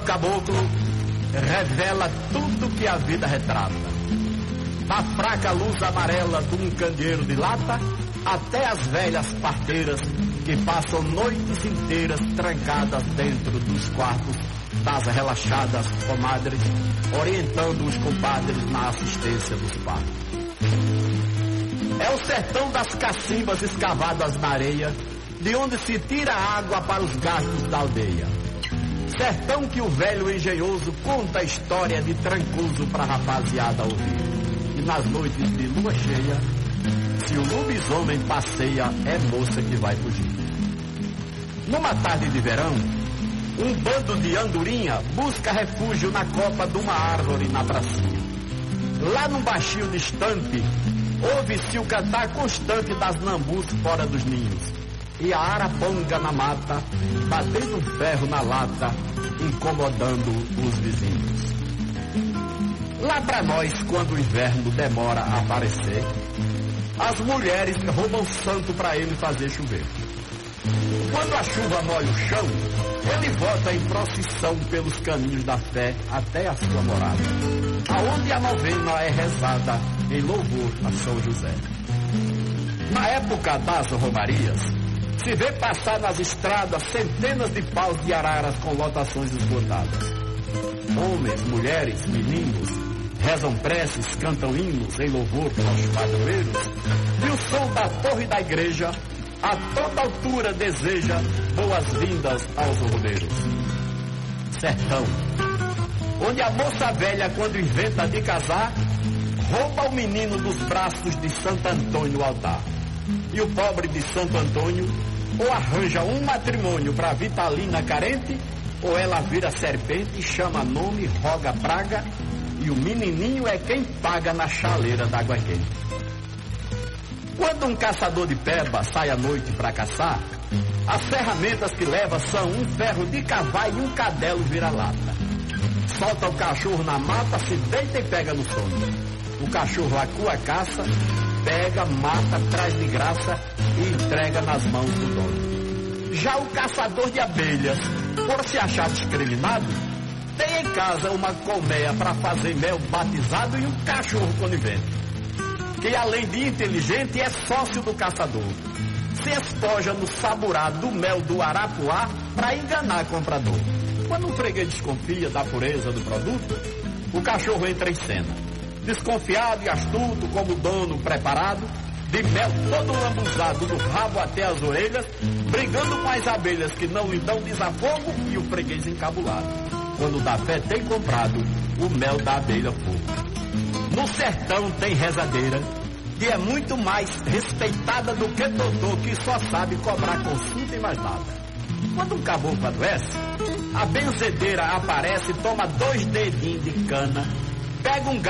caboclo revela tudo que a vida retrata. Da fraca luz amarela de um candeeiro de lata, até as velhas parteiras que passam noites inteiras trancadas dentro dos quartos das relaxadas comadres, orientando os compadres na assistência dos partos. É o sertão das cacimbas escavadas na areia, de onde se tira água para os gastos da aldeia. Sertão que o velho engenhoso conta a história de Trancoso pra rapaziada ouvir. E nas noites de lua cheia, se o lobisomem passeia, é moça que vai fugir. Numa tarde de verão, um bando de andorinha busca refúgio na copa de uma árvore na pracinha. Lá num baixio distante, ouve-se o cantar constante das nambus fora dos ninhos. E a araponga na mata, batendo um ferro na lata, incomodando os vizinhos. Lá pra nós, quando o inverno demora a aparecer, as mulheres roubam santo pra ele fazer chover. Quando a chuva molha o chão, ele volta em procissão pelos caminhos da fé até a sua morada, aonde a novena é rezada em louvor a São José. Na época das romarias, se vê passar nas estradas centenas de paus de araras com lotações esgotadas. Homens, mulheres, meninos rezam preces, cantam hinos em louvor aos padroeiros, e o som da torre da igreja a toda altura deseja boas-vindas aos rodeiros. Sertão, onde a moça velha, quando inventa de casar, rouba o menino dos braços de Santo Antônio no altar. E o pobre de Santo Antônio ou arranja um matrimônio para Vitalina carente, ou ela vira serpente, chama nome, roga praga, e o menininho é quem paga na chaleira d'água quente. Quando um caçador de peba sai à noite para caçar, as ferramentas que leva são um ferro de cavar e um cadelo vira-lata. Solta o cachorro na mata, se deita e pega no sono. O cachorro acua a caça, pega, mata, traz de graça e entrega nas mãos do dono. Já o caçador de abelhas, por se achar discriminado, tem em casa uma colmeia para fazer mel batizado e um cachorro conivente, que além de inteligente é sócio do caçador. Se espoja no saburá do mel do arapuá para enganar comprador. Quando um freguês desconfia da pureza do produto, o cachorro entra em cena. Desconfiado e astuto como dono preparado, de mel todo lambuzado do rabo até as orelhas, brigando com as abelhas que não lhe dão desafogo e o freguês encabulado. Quando da fé tem comprado o mel da abelha fogo. No sertão tem rezadeira, que é muito mais respeitada do que doutor, que só sabe cobrar consulta e mais nada. Quando um caboclo adoece, a benzedeira aparece, toma 2 dedinhos de cana, pega um